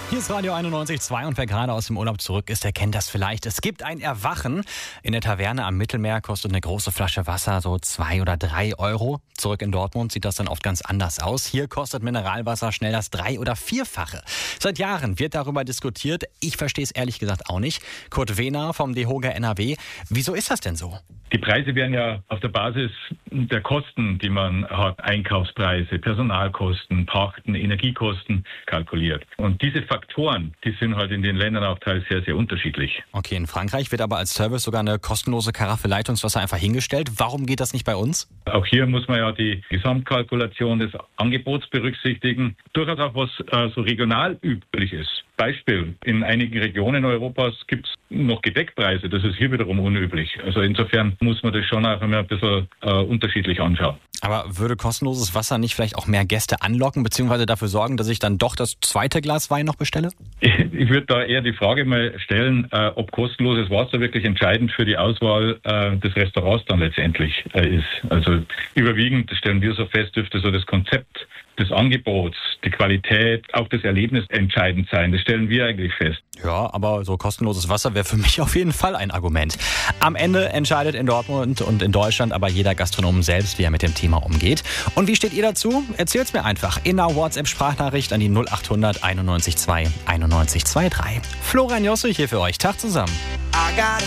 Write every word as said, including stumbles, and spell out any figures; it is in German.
Hier ist Radio einundneunzig Komma zwei und wer gerade aus dem Urlaub zurück ist, der kennt das vielleicht. Es gibt ein Erwachen. In der Taverne am Mittelmeer kostet eine große Flasche Wasser so zwei oder drei Euro. Zurück in Dortmund sieht das dann oft ganz anders aus. Hier kostet Mineralwasser schnell das drei- oder vierfache. Seit Jahren wird darüber diskutiert. Ich verstehe es ehrlich gesagt auch nicht. Kurt Wehner vom DEHOGA N R W. Wieso ist das denn so? Die Preise werden ja auf der Basis der Kosten, die man hat, Einkaufspreise, Personalkosten, Pachten, Energiekosten kalkuliert. Und diese Faktoren, die sind halt in den Ländern auch teils sehr, sehr unterschiedlich. Okay, in Frankreich wird aber als Service sogar eine kostenlose Karaffe Leitungswasser einfach hingestellt. Warum geht das nicht bei uns? Auch hier muss man ja die Gesamtkalkulation des Angebots berücksichtigen. Durchaus auch was äh, so regional üblich ist. Beispiel, in einigen Regionen Europas gibt es noch Gedeckpreise. Das ist hier wiederum unüblich. Also insofern muss man das schon auch immer ein bisschen äh, unterschiedlich anschauen. Aber würde kostenloses Wasser nicht vielleicht auch mehr Gäste anlocken, beziehungsweise dafür sorgen, dass ich dann doch das zweite Glas Wein noch bestelle? Ich würde da eher die Frage mal stellen, äh, ob kostenloses Wasser wirklich entscheidend für die Auswahl äh, des Restaurants dann letztendlich äh, ist. Also überwiegend, das stellen wir so fest, dürfte so das Konzept des Angebots, die Qualität, auch das Erlebnis entscheidend sein. Das stellen wir eigentlich fest. Ja, aber so kostenloses Wasser wäre für mich auf jeden Fall ein Argument. Am Ende entscheidet in Dortmund und in Deutschland aber jeder Gastronom selbst, wie er mit dem Thema umgeht. Und wie steht ihr dazu? Erzählt's mir einfach in einer WhatsApp-Sprachnachricht an die null acht hundert einundneunzig zwei einundneunzig zwei drei. Florian Jossig hier für euch. Tag zusammen.